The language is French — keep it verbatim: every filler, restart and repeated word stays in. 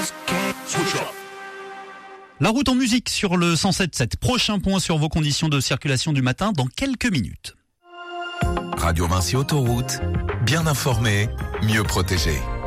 La route en musique sur le cent sept virgule sept. Prochain point sur vos conditions de circulation du matin dans quelques minutes. Radio Vinci Autoroute, bien informé, mieux protégé.